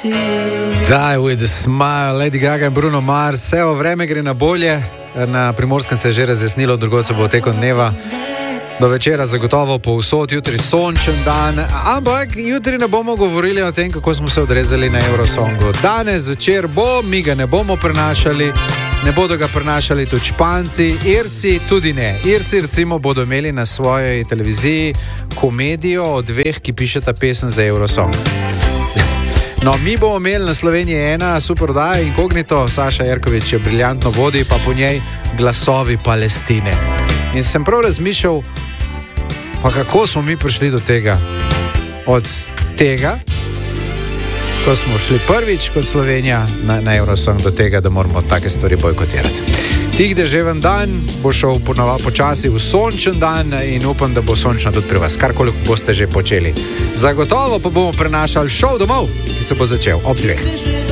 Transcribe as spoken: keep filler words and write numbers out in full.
Die with a smile, Lady Gaga in Bruno Mars. Evo, vreme gre na bolje. Na Primorskem se je že razjasnilo, drugod se bo tekom dneva do večera zagotovo povsod, jutri sončen dan. Ampak jutri ne bomo govorili o tem, kako smo se odrezali na Eurosongu. Danes večer bo, mi ga ne bomo prenašali, ne bodo ga prenašali tudi Španci, Irci tudi ne. Irci recimo bodo imeli na svoji televiziji komedijo o dveh, ki pišeta pesem za Eurosong. No, mi bomo imeli na Sloveniji ena super oddaja Inkognito, Saša Jerković je briljantno vodi, pa po njej Glasovi Palestine. In sem prav razmišljal, pa kako smo mi prišli do tega? Od tega, ko smo šli prvič kot Slovenija na, na Eurosong, do tega, da moramo take stvari bojkotirati. Tih deževen dan bo šel ponova počasi v sončen dan in upam, da bo sončno tudi pri vas, karkoli boste že počeli. Zagotovo pa bomo prenašali šov domov, ki se bo začel ob dveh.